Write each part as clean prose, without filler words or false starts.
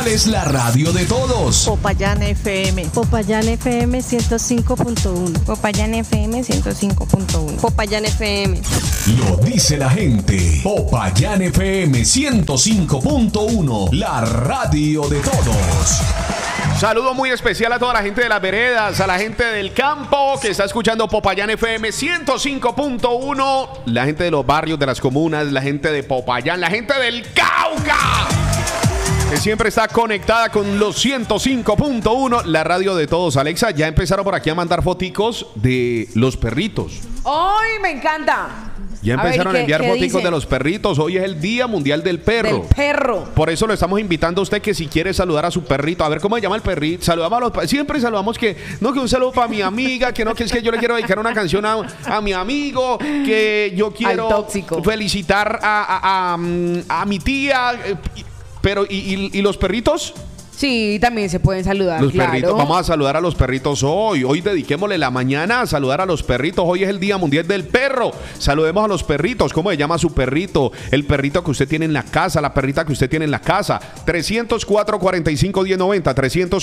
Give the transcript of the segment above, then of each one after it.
¿Cuál es la radio de todos? Popayán FM. Popayán FM 105.1. Popayán FM 105.1. Popayán FM. Lo dice la gente. Popayán FM 105.1. La radio de todos. Saludo muy especial a toda la gente de las veredas, a la gente del campo que está escuchando Popayán FM 105.1, la gente de los barrios, de las comunas, la gente de Popayán, la gente del Cauca, que siempre está conectada con los 105.1, la radio de todos. Alexa, ya empezaron por aquí a mandar foticos de los perritos. ¡Ay, me encanta! Ya empezaron a enviar foticos de los perritos. Hoy es el Día Mundial del Perro. Del perro. Por eso lo estamos invitando a usted que si quiere saludar a su perrito, a ver cómo se llama el perrito. Saludamos a los siempre saludamos que un saludo para mi amiga, que es que yo le quiero dedicar una canción a mi amigo, que yo quiero felicitar a mi tía. Pero ¿y los perritos? Sí, también se pueden saludar. Los perritos, vamos a saludar a los perritos hoy. Hoy dediquémosle la mañana a saludar a los perritos. Hoy es el Día Mundial del Perro. Saludemos a los perritos. ¿Cómo se llama su perrito? El perrito que usted tiene en la casa, la perrita que usted tiene en la casa. 304-45-1090,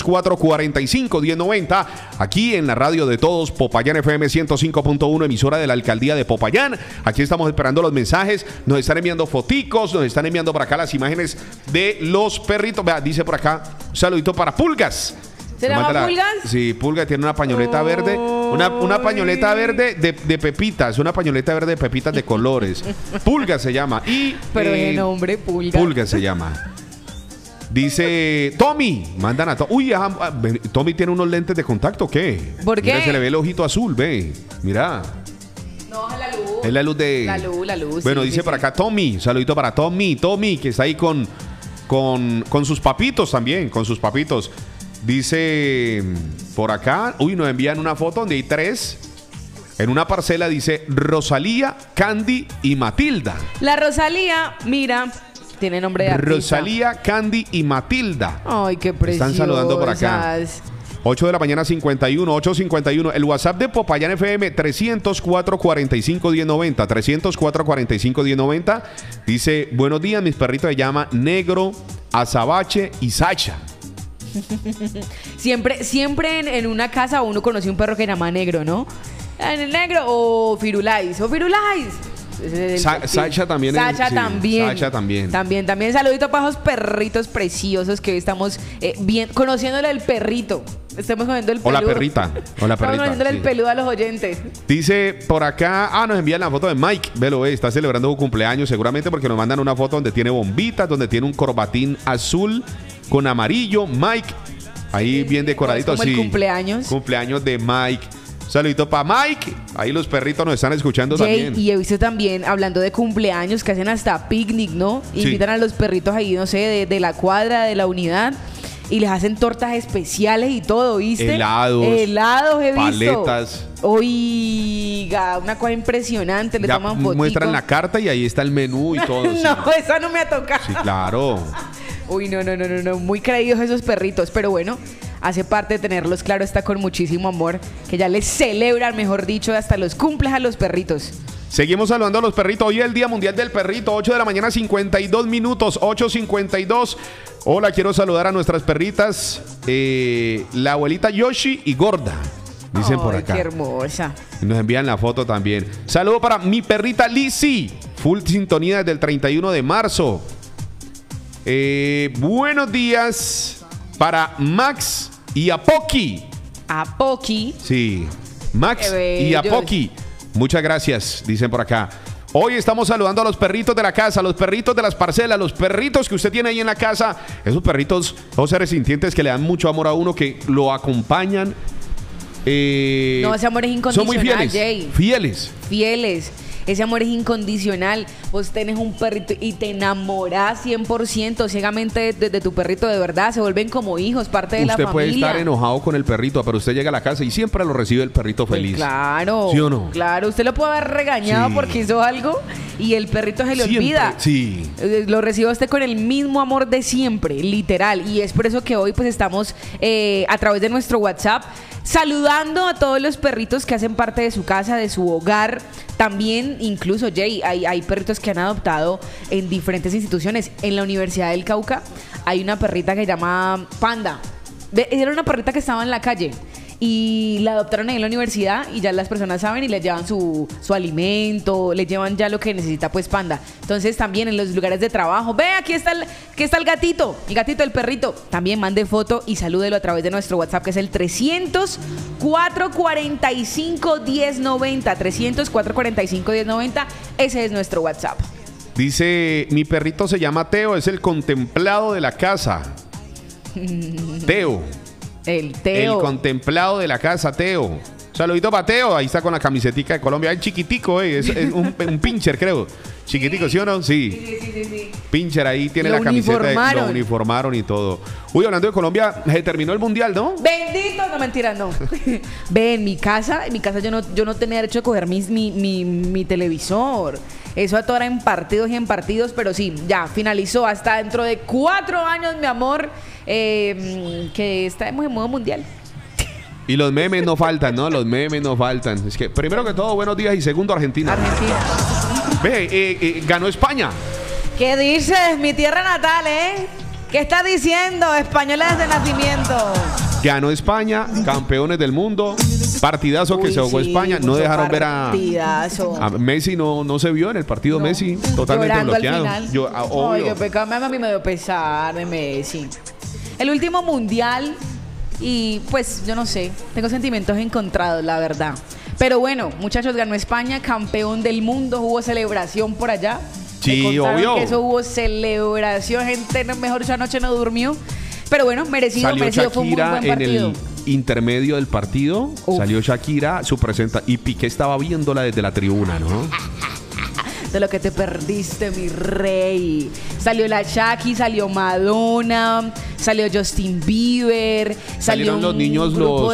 304-45-1090. Aquí en la radio de todos, Popayán FM 105.1, emisora de la Alcaldía de Popayán. Aquí estamos esperando los mensajes. Nos están enviando foticos, nos están enviando por acá las imágenes de los perritos. Vea, dice por acá. Un saludito para Pulgas. ¿Se llama Pulgas? Sí, Pulgas tiene una pañoleta verde. Una pañoleta verde de pepitas. Una pañoleta verde de pepitas de colores. Pulgas se llama. Pero el nombre, Pulgas. Pulgas se llama. Dice Tommy. Mandan a Tommy. Uy, Tommy tiene unos lentes de contacto, ¿qué? ¿Por qué? Mira, se le ve el ojito azul, ve. Mira. No, es la luz. Es la luz de... La luz. Bueno, sí, dice por acá Tommy. Saludito para Tommy, que está ahí con sus papitos también, con sus papitos. Dice por acá, nos envían una foto donde hay 3. En una parcela dice Rosalía, Candy y Matilda. La Rosalía, mira, tiene nombre de artista. Rosalía, Candy y Matilda. Ay, qué preciosas. Están saludando por acá. 8 de la mañana 51, 8:51. El WhatsApp de Popayán FM 304-45-1090, 304-45-1090. Dice, buenos días, mis perritos se llama Negro, Azabache y Sacha. Siempre en una casa uno conoce un perro que se llama Negro, ¿no? El Negro o Firulais. Sacha también. Sacha también. Sacha también. También saludito para esos perritos preciosos que hoy estamos conociéndole el perrito. Estamos conociendo el peludo. O la perrita. Estamos conociéndole el peludo a los oyentes. Dice por acá, nos envían la foto de Mike. Velo, está celebrando su cumpleaños seguramente porque nos mandan una foto donde tiene bombitas, donde tiene un corbatín azul con amarillo. Mike, ahí bien decoradito. Como el cumpleaños. Cumpleaños de Mike. Saludito para Mike. Ahí los perritos nos están escuchando también. Y he visto también, hablando de cumpleaños, que hacen hasta picnic, ¿no? Invitan a los perritos ahí, no sé, de la cuadra, de la unidad. Y les hacen tortas especiales y todo, ¿viste? Helados he visto. Paletas. Oiga, una cosa impresionante. Le toman fotico. Muestran la carta y ahí está el menú y todo. No, esa no me ha tocado. Sí, claro. Uy, no. Muy creídos esos perritos. Pero bueno, hace parte de tenerlos, claro, está con muchísimo amor. Que ya les celebran, mejor dicho, hasta los cumples a los perritos. Seguimos saludando a los perritos. Hoy es el Día Mundial del Perrito. 8 de la mañana, 52 minutos. 8:52. Hola, quiero saludar a nuestras perritas. La abuelita Yoshi y Gorda. Dicen por acá. Qué hermosa. Y nos envían la foto también. Saludo para mi perrita Lizzy. Full sintonía desde el 31 de marzo. Buenos días para Max y Apoki. Apoki. Sí. Max y Apoki. Muchas gracias, dicen por acá. Hoy estamos saludando a los perritos de la casa, a los perritos de las parcelas, los perritos que usted tiene ahí en la casa. Esos perritos, esos seres sintientes que le dan mucho amor a uno, que lo acompañan. No, ese amor es incondicional, son muy fieles. Jay. Fieles. Ese amor es incondicional. Vos tenés un perrito y te enamorás 100% ciegamente de tu perrito, de verdad. Se vuelven como hijos, parte de la familia. Usted puede estar enojado con el perrito, pero usted llega a la casa y siempre lo recibe el perrito feliz. Pues claro. ¿Sí o no? Claro, usted lo puede haber regañado porque hizo algo y el perrito se le olvida. Sí. Lo recibe usted con el mismo amor de siempre, literal. Y es por eso que hoy pues estamos a través de nuestro WhatsApp saludando a todos los perritos que hacen parte de su casa, de su hogar. También, incluso, Jay, hay perritos que han adoptado en diferentes instituciones. En la Universidad del Cauca hay una perrita que se llama Panda. Era una perrita que estaba en la calle y la adoptaron ahí en la universidad y ya las personas saben y le llevan su alimento, le llevan ya lo que necesita pues Panda. Entonces también en los lugares de trabajo, ve, aquí está el gatito, el perrito. También mande foto y salúdelo a través de nuestro WhatsApp, que es el 300-445-1090. 300-445-1090, ese es nuestro WhatsApp. Dice, mi perrito se llama Teo, es el contemplado de la casa. Teo. El Teo. El contemplado de la casa, Teo. Saludito para Teo, ahí está con la camisetica de Colombia. Es chiquitico, es un pincher, creo. Chiquitico, ¿sí o no? Sí. Pincher, ahí tiene la camiseta. Lo uniformaron y todo. Uy, hablando de Colombia, se terminó el mundial, ¿no? Bendito, no, mentira, no. Ve, en mi casa yo no tenía derecho a coger mi televisor. Eso a todo era en partidos y en partidos, pero sí, ya finalizó hasta dentro de 4 años, mi amor, que estaremos en modo mundial. Y los memes no faltan, ¿no? Los memes no faltan. Es que, primero que todo, buenos días y segundo, Argentina. Ve, ganó España. ¿Qué dices? Mi tierra natal, ¿eh? ¿Qué está diciendo? Españoles de nacimiento. Ganó España, campeones del mundo. Partidazo que se jugó España. No dejaron ver a Messi, no se vio en el partido. No. Messi totalmente bloqueado. Ay, qué pecado. A mí me dio pesar de Messi. El último mundial, y pues yo no sé, tengo sentimientos encontrados, la verdad. Pero bueno, muchachos, ganó España, campeón del mundo. Hubo celebración por allá. Sí, obvio. Que eso hubo celebración, gente, mejor esa noche no durmió. Pero bueno, merecido, Shakira, fue un muy buen partido. En el intermedio del partido, salió Shakira, su presenta, y Piqué estaba viéndola desde la tribuna, ¿no? De lo que te perdiste, mi rey. Salió la Shakira, salió Madonna, salió Justin Bieber, salieron los niños, grupo de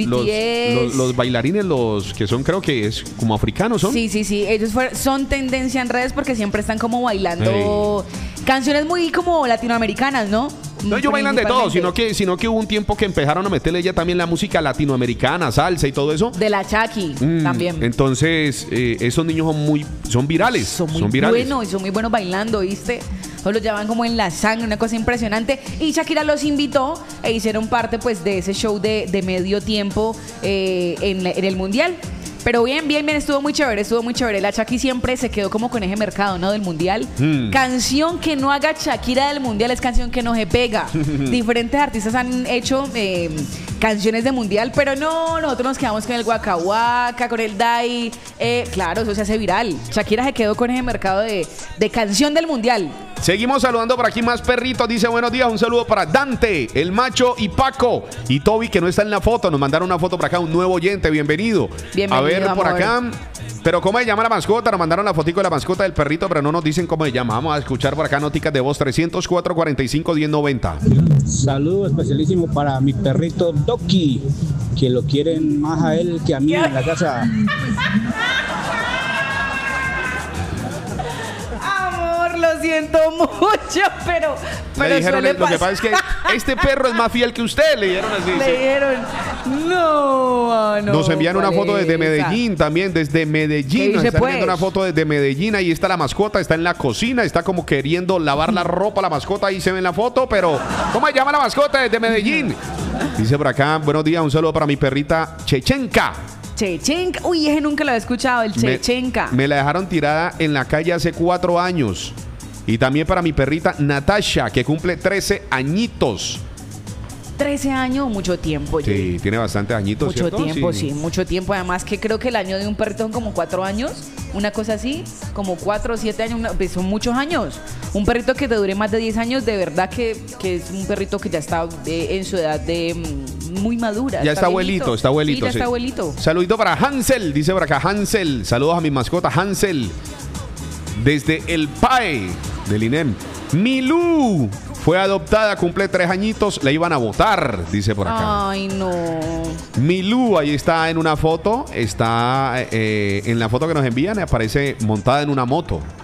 BTS. Los bailarines, los que son, creo que es como africanos, ¿son? Sí. Ellos son tendencia en redes porque siempre están como bailando canciones muy como latinoamericanas, ¿no? No, ellos bailan de todo, sino que hubo un tiempo que empezaron a meterle ya también la música latinoamericana, salsa y todo eso. De la Shakira también. Entonces, esos niños son virales. Son muy buenos y son muy buenos bailando, ¿viste? O los llevan como en la sangre, una cosa impresionante. Y Shakira los invitó e hicieron parte pues de ese show de medio tiempo en el Mundial. Pero bien, estuvo muy chévere. La Shakira siempre se quedó como con ese mercado, ¿no? Del mundial. Canción que no haga Shakira del mundial es canción que no se pega. Diferentes artistas han hecho canciones de mundial, pero no, nosotros nos quedamos con el Waka Waka, con el Dai. Claro, eso se hace viral. Shakira se quedó con ese mercado de canción del mundial. Seguimos saludando por aquí más perritos. Dice buenos días, un saludo para Dante, el Macho y Paco. Y Toby, que no está en la foto. Nos mandaron una foto por acá, un nuevo oyente. Bienvenido. A ver por acá. Pero ¿cómo se llama la mascota? Nos mandaron la fotico de la mascota del perrito, pero no nos dicen cómo se llama. Vamos a escuchar por acá noticas de voz. 300-445-1090. Saludo especialísimo para mi perrito Doki, que lo quieren más a él que a mí en la casa. Lo siento mucho, pero le dijeron, lo que pasa es que este perro es más fiel que usted, le dijeron así. Dijeron, no. Nos envían una foto desde Medellín también, desde Medellín. Nos están enviando una foto desde Medellín. Ahí está la mascota, está en la cocina, está como queriendo lavar la ropa la mascota. Ahí se ve en la foto, pero ¿cómo se llama la mascota desde Medellín? Dice por acá, buenos días, un saludo para mi perrita Chechenka. Chechenka, uy, ese nunca lo había escuchado, el Chechenka. Me la dejaron tirada en la calle hace 4 años. Y también para mi perrita Natasha, que cumple 13 añitos. 13 años, mucho tiempo. Sí, tiene bastantes añitos, mucho tiempo, sí, mucho tiempo. Además que creo que el año de un perrito son como 4 años, una cosa así, como 4 o 7 años, pues son muchos años. Un perrito que te dure más de 10 años, de verdad que es un perrito que ya está en su edad de muy madura. Ya está abuelito, está abuelito. Sí, ya está abuelito. Saludito para Hansel, dice por acá Hansel. Saludos a mi mascota Hansel. Desde el PAE del INEM. Milú fue adoptada, cumple 3 añitos, la iban a votar, dice por acá. Ay, no. Milú, ahí está en una foto, está en la foto que nos envían, aparece montada en una moto.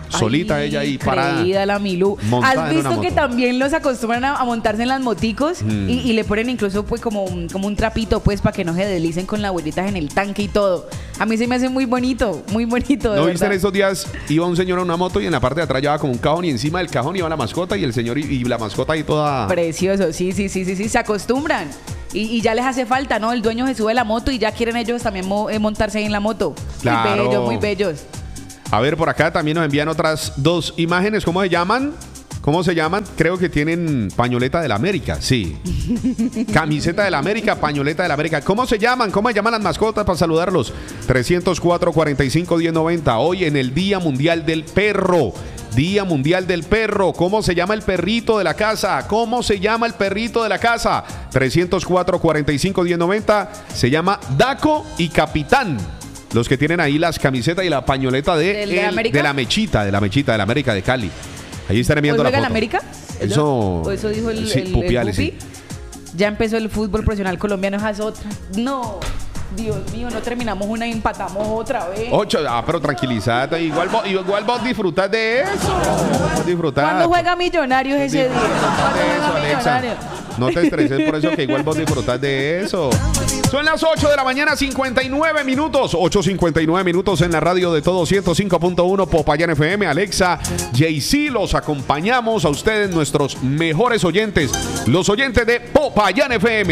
solita ella ahí parada. Creída la Milú. Montada ¿Has en una visto que moto. también los acostumbran a montarse en las moticos y le ponen incluso pues como un trapito pues para que no se deslicen con las huellitas en el tanque y todo? A mí se me hace muy bonito, de ¿No viste en verdad. estos días? Iba un señor en una moto y en la parte de atrás llevaba como un cajón y encima del cajón iba la mascota y el señor y la mascota ahí toda... Precioso, sí, se acostumbran. Y ya les hace falta, ¿no? El dueño se sube a la moto y ya quieren ellos también montarse ahí en la moto. Claro. Muy bellos, muy bellos. A ver, por acá también nos envían otras dos imágenes. ¿Cómo se llaman? ¿Cómo se llaman? Creo que tienen pañoleta del América, sí. Camiseta del América, pañoleta del América. ¿Cómo se llaman? ¿Cómo se llaman las mascotas para saludarlos? 304-45-1090. Hoy en el Día Mundial del Perro. Día Mundial del Perro. ¿Cómo se llama el perrito de la casa? ¿Cómo se llama el perrito de la casa? 304-45-1090. Se llama Daco y Capitán. Los que tienen ahí las camisetas y la pañoleta ¿De América? de la mechita del América de Cali. Ahí están enviando ¿Hoy la juega foto. en América? Eso dijo el, sí, el Pupiales, Pupi. sí. Ya empezó el fútbol profesional colombiano, esa es otra. No, Dios mío, no terminamos una y empatamos otra vez. 8, pero tranquilízate. Igual vos disfrutás de eso. Vos disfrutás. ¿Cuándo juega Millonarios ese día? ¿Cuándo de eso, juega Alexa. Millonarios? No te estreses por eso, que igual vos disfrutás de eso. Son las 8 de la mañana, 59 minutos. 8:59 minutos en la radio de todo 105.1 Popayán FM. Alexa, JC, los acompañamos a ustedes, nuestros mejores oyentes. Los oyentes de Popayán FM.